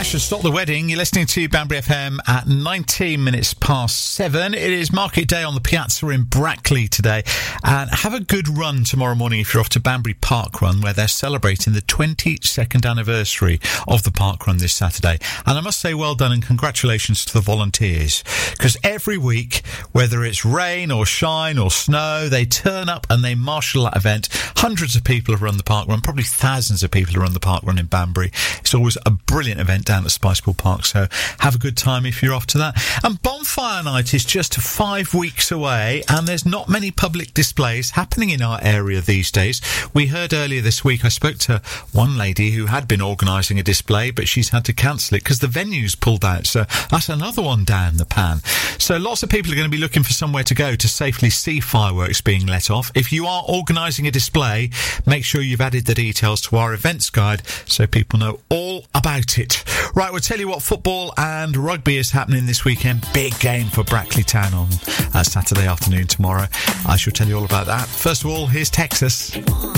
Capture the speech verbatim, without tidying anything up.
Should Stop the Wedding. You're listening to Banbury F M at nineteen minutes past seven. It is market day on the Piazza in Brackley today. And have a good run tomorrow morning if you're off to Banbury Park Run, where they're celebrating the twenty-second anniversary of the Park Run this Saturday. And I must say well done and congratulations to the volunteers. Because every week, whether it's rain or shine or snow, they turn up and they marshal that event. Hundreds of people have run the Park Run, probably thousands of people have run the Park Run in Banbury. It's always a brilliant event down at Spicepool Park, so have a good time if you're off to that. And Bonfire Night is just five weeks away, and there's not many public displays happening in our area these days. We heard earlier this week, I spoke to one lady who had been organising a display, but she's had to cancel it because the venue's pulled out, so that's another one down the pan. So lots of people are going to be looking for somewhere to go to safely see fireworks being let off. If you are organising a display, make sure you've added the details to our events guide so people know all about it. Right, we'll tell you what football and rugby is happening this weekend. Big game for Brackley Town on uh, Saturday afternoon tomorrow. I shall tell you all about that. First of all, here's Texas.